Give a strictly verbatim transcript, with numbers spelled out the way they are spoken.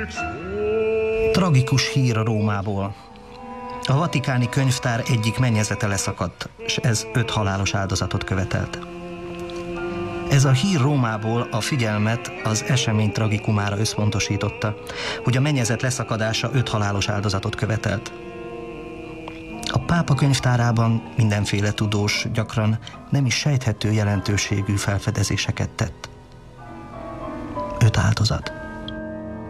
Tragikus hír Rómából. A vatikáni könyvtár egyik mennyezete leszakadt, és ez öt halálos áldozatot követelt. Ez a hír Rómából a figyelmet az esemény tragikumára összpontosította, hogy a mennyezet leszakadása öt halálos áldozatot követelt. A pápa könyvtárában mindenféle tudós, gyakran nem is sejthető jelentőségű felfedezéseket tett. Öt áldozat.